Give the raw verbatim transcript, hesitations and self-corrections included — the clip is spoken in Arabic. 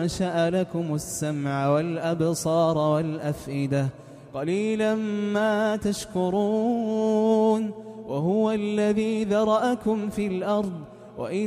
أنشأ لكم السمع والأبصار والأفئدة قليلا ما تشكرون وهو الذي ذرأكم في الأرض وإذ